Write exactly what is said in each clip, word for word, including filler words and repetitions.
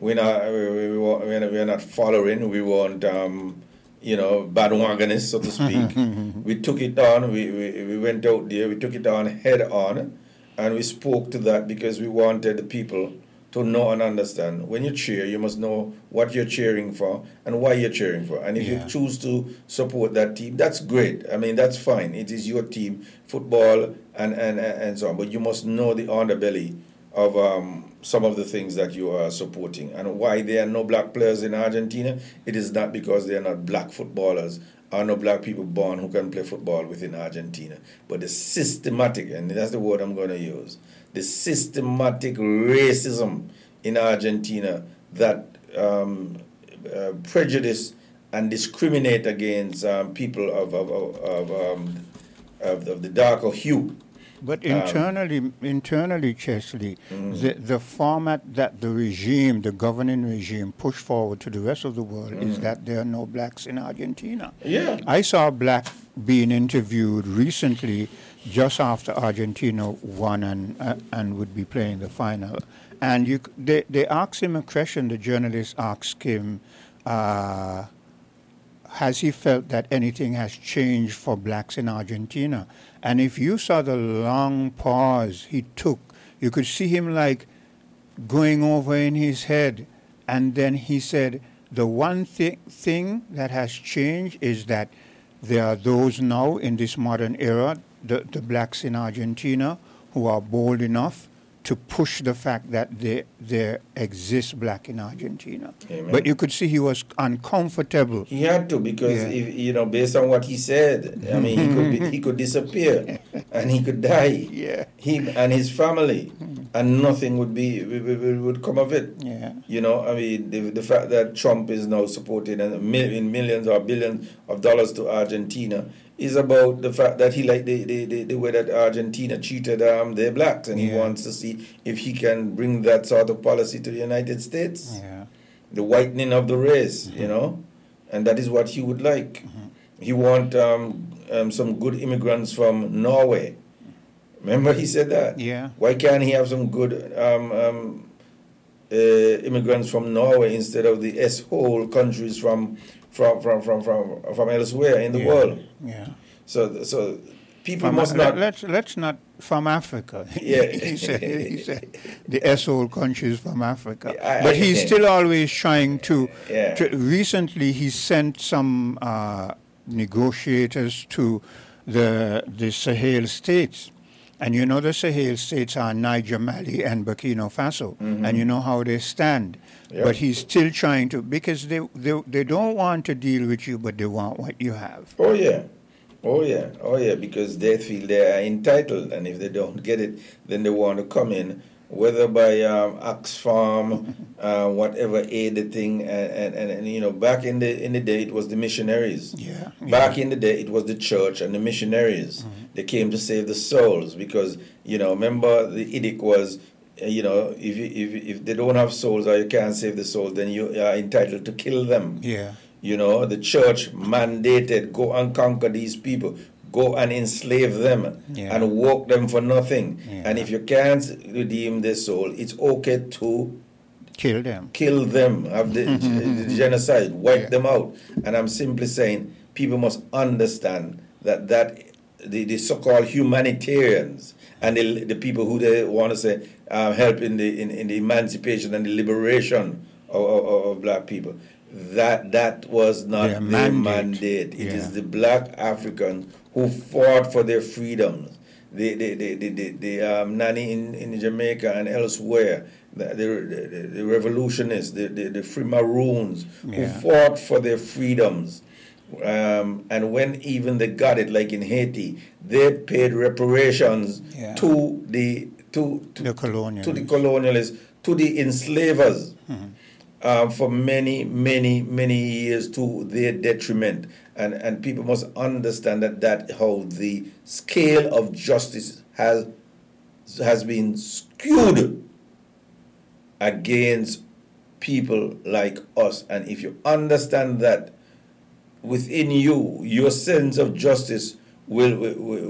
we're not, we, we, we, we're not, we're not following. We want, um, you know, bandwagonists, so to speak. We took it on. We, we, we went out there. We took it on head on. And we spoke to that because we wanted the people to know and understand. When you cheer, you must know what you're cheering for and why you're cheering for. And if yeah. you choose to support that team, that's great. I mean, that's fine. It is your team, football, and, and, and so on. But you must know the underbelly of um, some of the things that you are supporting. And why there are no black players in Argentina, it is not because they are not black footballers. Are no black people born who can play football within Argentina. But the systematic, and that's the word I'm going to use, the systematic racism in Argentina that um, uh, prejudice and discriminate against um, people of of of, of, um, of of the darker hue. But internally, um, internally, Chesley, mm-hmm. the, the format that the regime, the governing regime, pushed forward to the rest of the world mm-hmm. is that there are no blacks in Argentina. Yeah. I saw a black being interviewed recently just after Argentina won and uh, and would be playing the final. And you, they, they asked him a question, the journalist asked him, uh, has he felt that anything has changed for blacks in Argentina? And if you saw the long pause he took, you could see him like going over in his head. And then he said, the one thi- thing that has changed is that there are those now in this modern era, the, the blacks in Argentina, who are bold enough to push the fact that there, there exists black in Argentina. Amen. But you could see he was uncomfortable. He had to because, yeah. if, you know, based on what he said, I mean, he could be, he could disappear and he could die. Yeah. He and his family, and nothing would be would, would come of it. Yeah. You know, I mean, the, the fact that Trump is now supporting in millions or billions of dollars to Argentina is about the fact that he like the, the, the, the way that Argentina treated um, their blacks, and yeah. he wants to see if he can bring that sort of policy to the United States. Yeah. The whitening of the race, mm-hmm. you know, and that is what he would like. Mm-hmm. He want um, um, some good immigrants from Norway. Remember he said that? Yeah. Why can't he have some good um, um, uh, immigrants from Norway instead of the S-hole countries from from from from from, from elsewhere in the yeah. world? Yeah. So so people from, must not. Let's let's not from Africa. Yeah. he said he said the S-hole countries from Africa. I, but he's still always trying to. Yeah. to recently, he sent some uh, negotiators to the the Sahel states. And you know the Sahel states are Niger, Mali, and Burkina Faso. Mm-hmm. And you know how they stand. Yep. But he's still trying to, because they, they they don't want to deal with you, but they want what you have. Oh, yeah. Oh, yeah. Oh, yeah, because they feel they are entitled. And if they don't get it, then they want to come in, whether by um, Oxfam, uh, whatever aid the thing. And, and, and, you know, back in the in the day, it was the missionaries. Yeah. Back yeah. in the day, it was the church and the missionaries. Mm-hmm. They came to save the souls because, you know, remember the edict was, you know, if you, if if they don't have souls or you can't save the souls, then you are entitled to kill them. Yeah. You know, the church mandated, go and conquer these people, go and enslave them yeah. and work them for nothing. Yeah. And if you can't redeem their soul, it's okay to kill them. Kill them, have the, the genocide, wipe yeah. them out. And I'm simply saying people must understand that that the, the so-called humanitarians and the, the people who they want to say uh, help in the in, in the emancipation and the liberation of, of, of black people, that that was not their, their mandate. mandate. It yeah. is the black Africans who fought for their freedoms. The the the the, the, the um, Nani in, in Jamaica and elsewhere, the the, the, the revolutionists, the, the, the free Maroons yeah. who fought for their freedoms. Um, and when even they got it, like in Haiti, they paid reparations yeah. to the to, to the colonialists, to the colonialists, to the enslavers, mm-hmm. uh, for many, many, many years to their detriment. And and people must understand that that how the scale of justice has has been skewed against people like us. And if you understand that within you, your sense of justice will will,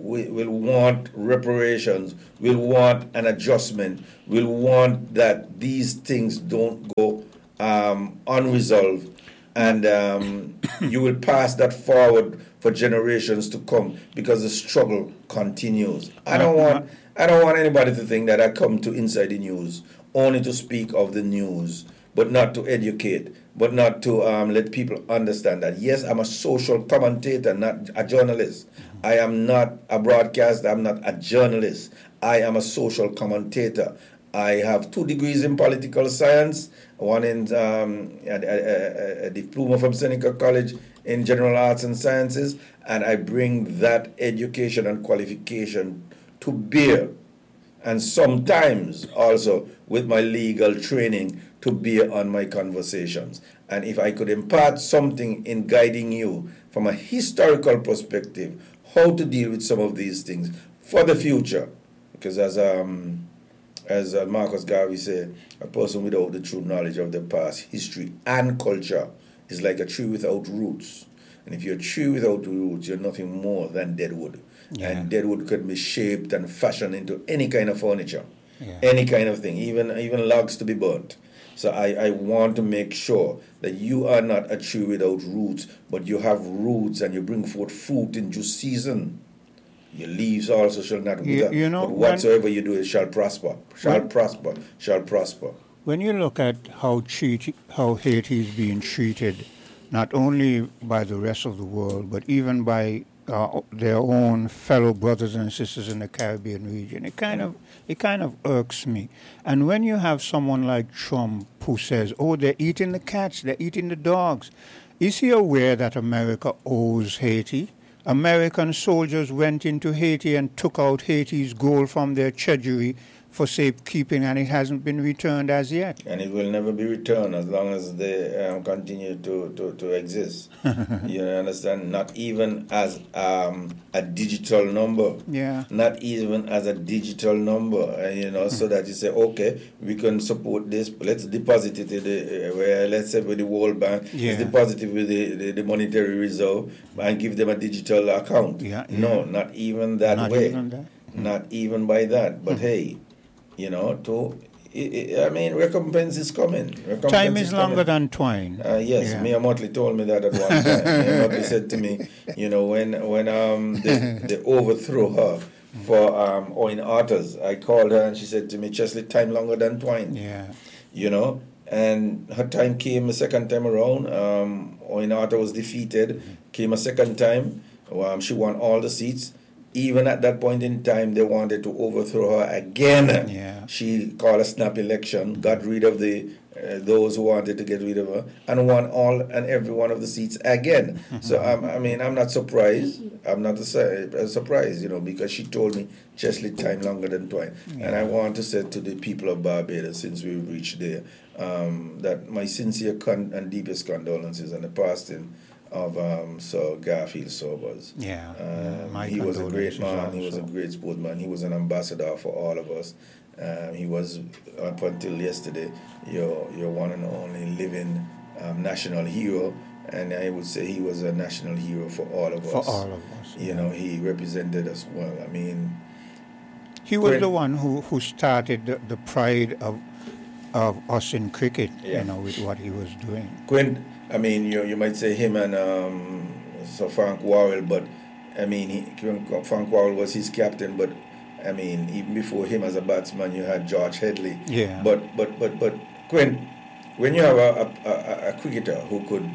we will want reparations, will want an adjustment, will want that these things don't go um, unresolved, and um, you will pass that forward for generations to come because the struggle continues. I don't want I don't want anybody to think that I come to Inside the News only to speak of the news, but not to educate, but not to um, let people understand that, yes, I'm a social commentator, not a journalist. I am not a broadcaster, I'm not a journalist. I am a social commentator. I have two degrees in political science, one in um, a, a, a diploma from Seneca College in general arts and sciences, and I bring that education and qualification to bear, and sometimes also with my legal training to bear on my conversations. And if I could impart something in guiding you from a historical perspective, how to deal with some of these things for the future, because as um, as uh, Marcus Garvey said, a person without the true knowledge of the past, history, and culture is like a tree without roots. And if you're a tree without roots, you're nothing more than dead wood. Yeah. And dead wood could be shaped and fashioned into any kind of furniture, yeah. any kind of thing, even even logs to be burnt. So I, I want to make sure that you are not a tree without roots, but you have roots and you bring forth fruit in due season. Your leaves also shall not wither, you, you know, but whatsoever you do, it shall prosper, shall when, prosper, shall prosper. When you look at how, treat, how Haiti is being treated, not only by the rest of the world, but even by uh, their own fellow brothers and sisters in the Caribbean region, it kind of it kind of irks me. And when you have someone like Trump who says, "Oh, they're eating the cats, they're eating the dogs," is he aware that America owes Haiti? American soldiers went into Haiti and took out Haiti's gold from their treasury for safekeeping, and it hasn't been returned as yet. And it will never be returned as long as they um, continue to, to, to exist. You understand? Not even as um, a digital number. Yeah. Not even as a digital number. Uh, you know, so that you say, okay, we can support this. Let's deposit it in the, uh, where, let's say with the World Bank. Yeah. Let's deposit it with the, the, the monetary reserve and give them a digital account. Yeah, yeah. No, not even that not way. Even that. Not even by that. But mm. hey, you know, to, I mean, recompense is coming. Recompense Time is, is longer than twine. Uh, yes, yeah. Mia Motley told me that at one time. Mia Motley said to me, you know, when when um they, they overthrew her for um Owen Otters, I called her and she said to me, Chesley, time longer than twine. Yeah. You know, and her time came a second time around. Um, Owen Otter was defeated, came a second time. Um, she won all the seats. Even at that point in time, they wanted to overthrow her again. Yeah. She called a snap election, got rid of the uh, those who wanted to get rid of her, and won all and every one of the seats again. So um, I mean, I'm not surprised. I'm not a, a surprised, you know, because she told me Chesley time longer than twine. Yeah. And I want to say to the people of Barbados, since we've reached there, um, that my sincere con- and deepest condolences on the passing of um, Sir Garfield Sobers. Yeah, um, he was a great man. He was a great sportsman. He was an ambassador for all of us. Um, he was, up until yesterday, your your one and only living um, national hero. And I would say he was a national hero for all of for us. For all of us. You yeah. know, he represented us well. I mean, he was the one who, who started the, the pride of of us in cricket. Yeah. You know, with what he was doing. Quint, I mean, you you might say him and um, Sir Frank Worrell, but I mean, he, Frank Worrell was his captain. But I mean, even before him as a batsman, you had George Headley. Yeah. But but but but Quint, when you have a a, a, a cricketer who could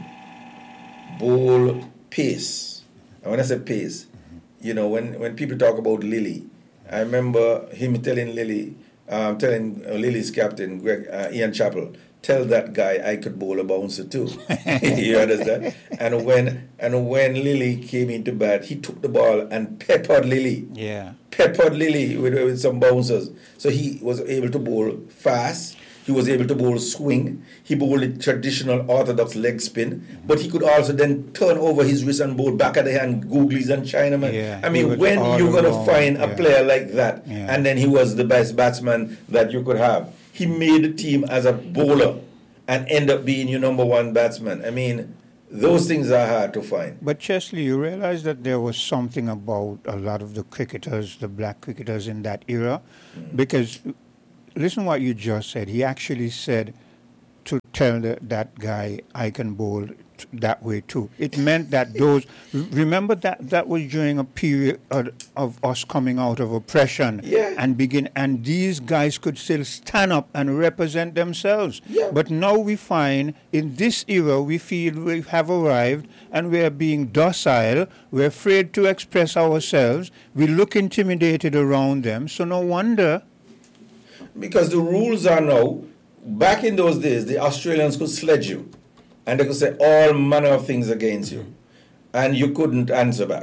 bowl pace, and when I say pace, mm-hmm. you know, when when people talk about Lily, I remember him telling Lily, um, telling uh, Lily's captain Greg uh, Ian Chappell, tell that guy I could bowl a bouncer too. You understand? And when and when Lily came into bat, he took the ball and peppered Lily. Yeah. Peppered Lily with, with some bouncers. So he was able to bowl fast. He was able to bowl swing. He bowled a traditional orthodox leg spin. Mm-hmm. But he could also then turn over his wrist and bowl back at the hand, googlies and Chinaman. Yeah, I mean, when you're going to find yeah. a player like that, yeah. and then he was the best batsman that you could have. He made the team as a bowler and end up being your number one batsman. I mean, those things are hard to find. But Chesley, you realize that there was something about a lot of the cricketers, the black cricketers in that era, mm. because listen what you just said. He actually said to tell the, that guy, I can bowl t- that way too. It meant that those, remember that that was during a period of, of us coming out of oppression yeah. and begin, and these guys could still stand up and represent themselves. Yeah. But now we find in this era, we feel we have arrived and we are being docile. We're afraid to express ourselves. We look intimidated around them. So no wonder. Because the rules are now, back in those days, the Australians could sledge you and they could say all manner of things against you and you couldn't answer back.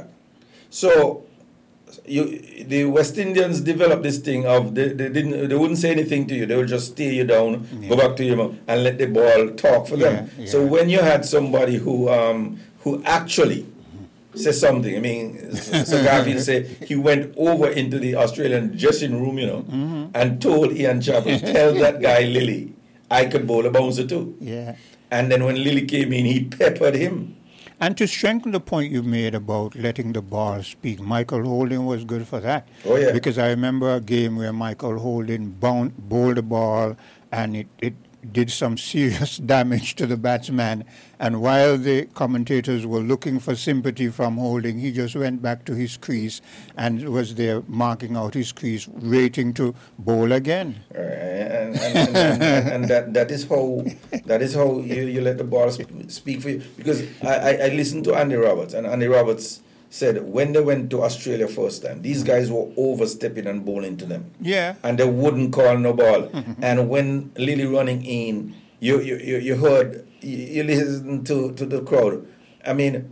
So you, the West Indians developed this thing of they, they didn't they wouldn't say anything to you, they would just stare you down, yeah. go back to your mom and let the ball talk for yeah, them. Yeah. So when you had somebody who um, who actually say something. I mean, Sir Garfield said he went over into the Australian dressing room, you know, mm-hmm. and told Ian Chappell, tell that guy Lily, I could bowl a bouncer too. Yeah. And then when Lily came in, he peppered him. And to strengthen the point you made about letting the ball speak, Michael Holding was good for that. Oh, yeah. Because I remember a game where Michael Holding bound, bowled the ball and it, it did some serious damage to the batsman. And while the commentators were looking for sympathy from Holding, he just went back to his crease and was there marking out his crease, waiting to bowl again. Uh, and and, and, and, and, and that, that is how that is how you, you let the ball sp- speak for you. Because I, I, I listened to Andy Roberts, and Andy Roberts said when they went to Australia first time, these guys were overstepping and bowling to them. Yeah. And they wouldn't call no ball. And when Lily running in, you you, you, you heard, you, you listen to, to the crowd. I mean,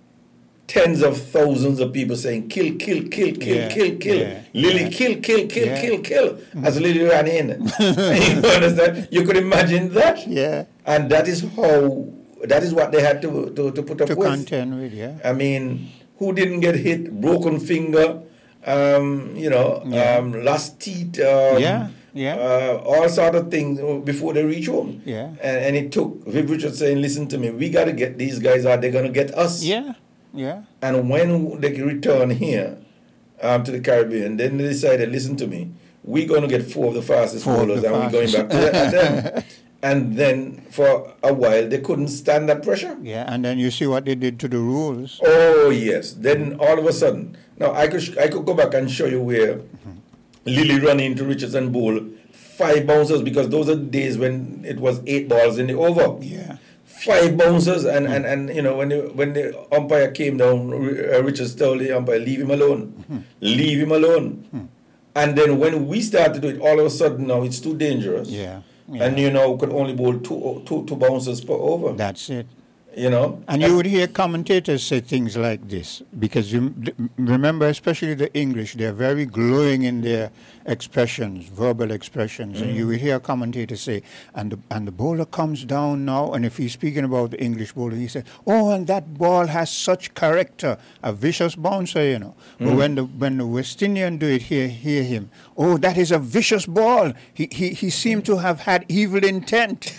tens of thousands of people saying, kill, kill, kill, kill, yeah. kill, kill. Yeah. Lily, yeah. kill, kill, kill, yeah. kill, kill, as Lily ran in. You understand? You could imagine that. Yeah. And that is how, that is what they had to, to, to put up to with. To contend with, yeah. I mean, who didn't get hit? Broken finger, um, you know, yeah. um, lost teeth, um, yeah, yeah, uh, all sort of things before they reach home. Yeah, and, and it took Viv Richards saying, "Listen to me, we got to get these guys out. They're gonna get us." Yeah, yeah. And when they return here um, to the Caribbean, then they decided, "Listen to me, we're gonna get four of the fastest four bowlers, the and fastest. we're going back to them." And then for a while, they couldn't stand that pressure. Yeah, and then you see what they did to the rules. Oh, yes. Then all of a sudden, now I could sh- I could go back and show you where mm-hmm. Lily ran into Richards and bowl five bouncers, because those are the days when it was eight balls in the over. Yeah. Five bouncers, and, mm-hmm. and, and you know, when the, when the umpire came down, uh, Richards told the umpire, leave him alone. Mm-hmm. Leave him alone. Mm-hmm. And then when we started to do it, all of a sudden now it's too dangerous. Yeah. Yeah. And you know, could only bowl two, two, two bouncers per over. That's it. You know? And you would hear commentators say things like this, because you remember, especially the English, they're very glowing in their expressions, verbal expressions. Mm. And you would hear commentators say, and the, and the bowler comes down now, and if he's speaking about the English bowler, he said, oh, and that ball has such character, a vicious bouncer, you know. Mm. But when the when the West Indian do it, hear, hear him, oh, that is a vicious ball. He, he, he seemed to have had evil intent.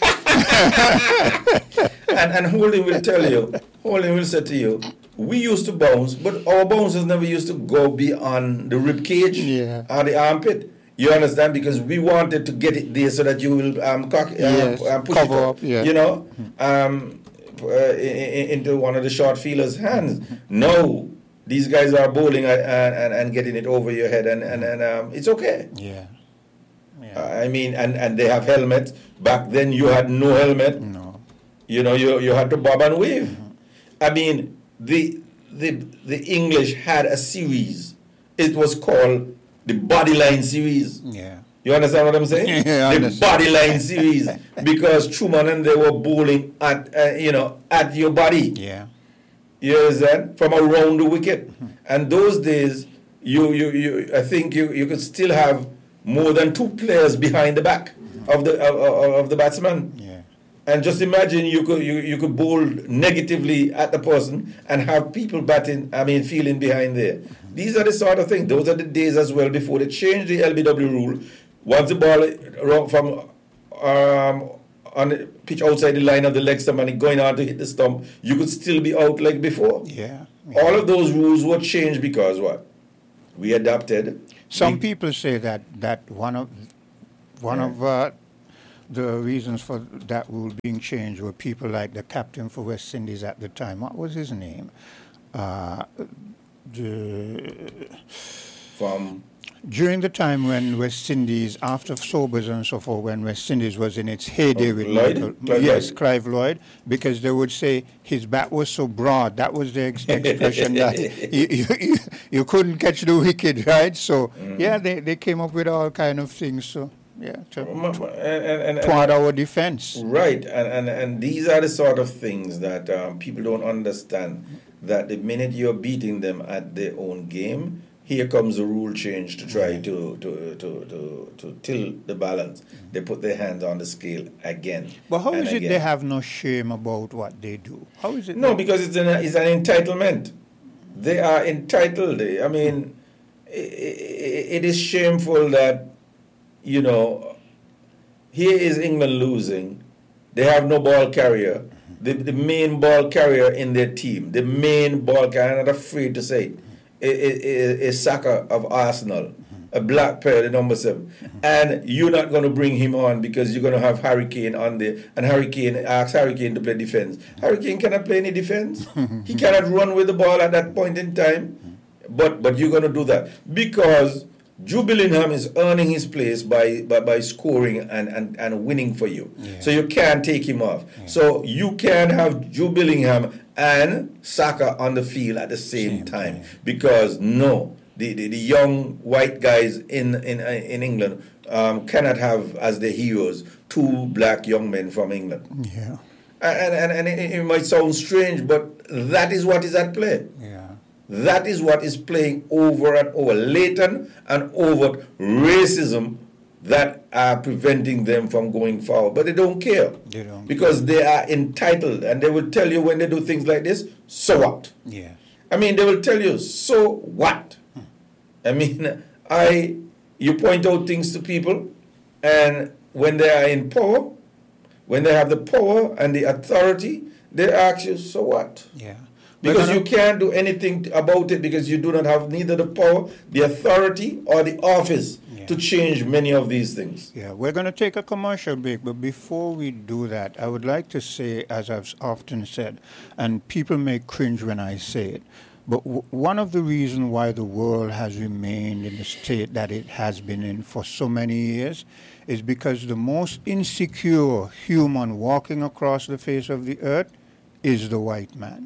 and, and Holding will tell you, Holding will say to you, we used to bounce, but our bouncers never used to go beyond the rib cage yeah. or the armpit. You understand? Because we wanted to get it there so that you will um, cock, um, yes. um, push Cover it up, up, yeah. you know, um, uh, in, into one of the short fielders' hands. No, these guys are bowling and, and, and getting it over your head, and, and, and um, it's okay. Yeah. yeah. Uh, I mean, and, and they have helmets. Back then, you had no helmet. No. You know, you you had to bob and weave. Mm-hmm. I mean, the the the English had a series. It was called the Bodyline series. Yeah. You understand what I'm saying? Yeah, the Bodyline series, because Truman and they were bowling at uh, you know at your body. Yeah. You understand? From around the wicket. Mm-hmm. And those days, you you you I think you you could still have more than two players behind the back mm-hmm. of the of, of the batsman. Yeah. And just imagine you could you, you could bowl negatively at the person and have people batting, I mean, feeling behind there. Mm-hmm. These are the sort of things. Those are the days as well before they changed the L B W rule. Once the ball from um, on the pitch outside the line of the leg stump and going on to hit the stump, you could still be out like before. Yeah. yeah. All of those rules were changed because what? We adapted. Some we, people say that, that one of one yeah. of uh, the reasons for that rule being changed were people like the captain for West Indies at the time. What was his name? Uh, the, From... During the time when West Indies, after Sobers and so forth, when West Indies was in its heyday oh, with Lloyd? Michael, Clive yes, Lloyd? Clive Lloyd, because they would say his bat was so broad. That was the ex- expression that you, you, you, you couldn't catch the wicket, right? So, mm. yeah, they, they came up with all kind of things. So, yeah, to, and, to, and, and, toward our defense. Right, and, and, and these are the sort of things that um, people don't understand, that the minute you're beating them at their own game, here comes a rule change to try to to, to, to, to tilt the balance. They put their hands on the scale again. But how is it again. they have no shame about what they do? How is it? No, because it's an, it's an entitlement. They are entitled. I mean, it, it is shameful that, you know, here is England losing. They have no ball carrier. The, the main ball carrier in their team, the main ball carrier, I'm not afraid to say it, is Saka of Arsenal, mm-hmm. a black player, the number seven. Mm-hmm. And you're not going to bring him on because you're going to have Harry Kane on there, and Harry Kane asks Harry Kane to play defense. Mm-hmm. Harry Kane cannot play any defense. He cannot run with the ball at that point in time. Mm-hmm. But but you're going to do that because Jude Bellingham is earning his place by by, by scoring and, and, and winning for you. Yeah. So you can't take him off. Yeah. So you can have Jude Bellingham and Saka on the field at the same, same time. time because no, the, the, the young white guys in in in England um, cannot have as their heroes two black young men from England. Yeah, and and, and it, it might sound strange, but that is what is at play. Yeah, that is what is playing over and over, latent and overt racism that are preventing them from going forward. But they don't care. They don't because care. They are entitled, and they will tell you when they do things like this, so what? Yeah. I mean, they will tell you, so what? Hmm. I mean, I you point out things to people, and when they are in power, when they have the power and the authority, they ask you, so what? Yeah. Because you can't do anything about it because you do not have neither the power, the authority, or the office yeah. to change many of these things. Yeah, we're going to take a commercial break, but before we do that, I would like to say, as I've often said, and people may cringe when I say it, but w- one of the reasons why the world has remained in the state that it has been in for so many years is because the most insecure human walking across the face of the earth is the white man.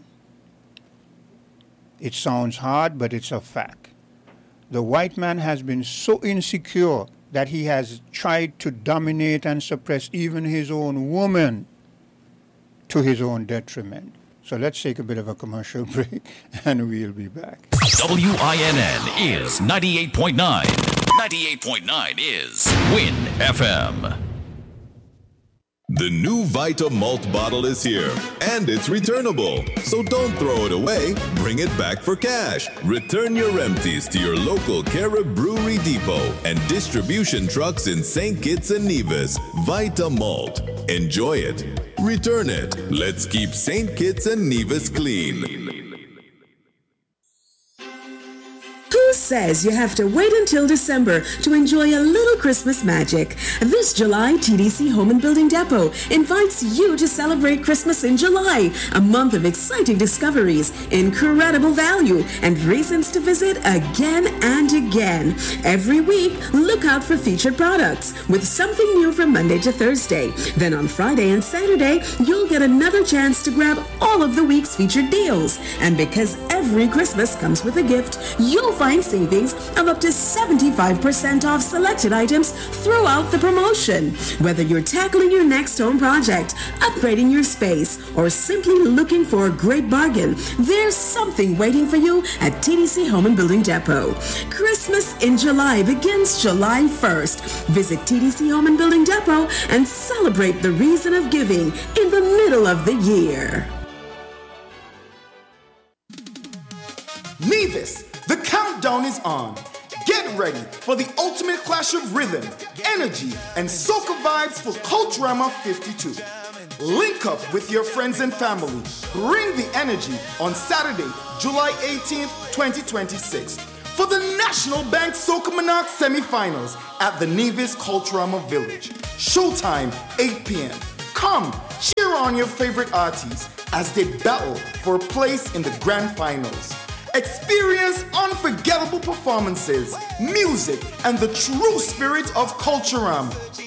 It sounds hard, but it's a fact. The white man has been so insecure that he has tried to dominate and suppress even his own woman to his own detriment. So let's take a bit of a commercial break and we'll be back. W I N N is ninety-eight point nine. ninety-eight point nine is Win F M. The new Vita Malt bottle is here, and it's returnable. So don't throw it away, bring it back for cash. Return your empties to your local Carib Brewery Depot and distribution trucks in Saint Kitts and Nevis. Vita Malt. Enjoy it. Return it. Let's keep Saint Kitts and Nevis clean. Who says you have to wait until December to enjoy a little Christmas magic? This July, T D C Home and Building Depot invites you to celebrate Christmas in July, a month of exciting discoveries, incredible value, and reasons to visit again and again. Every week, look out for featured products with something new from Monday to Thursday. Then on Friday and Saturday, you'll get another chance to grab all of the week's featured deals. And because every Christmas comes with a gift, you'll find savings of up to seventy-five percent off selected items throughout the promotion. Whether you're tackling your next home project, upgrading your space, or simply looking for a great bargain, there's something waiting for you at T D C Home and Building Depot. Christmas in July begins July first. Visit T D C Home and Building Depot and celebrate the reason of giving in the middle of the year. Nevis, the countdown is on. Get Get ready for the ultimate clash of rhythm, energy, and soca vibes for Culturama fifty-two. Link up with your friends and family. Bring the energy on Saturday, July eighteenth, twenty twenty-six for the National Bank Soca Monarch semifinals at the Nevis Culturama Village. Showtime, eight p.m. Come, cheer on your favorite artists as they battle for a place in the grand finals. Experience unforgettable performances, music, and the true spirit of Culturama.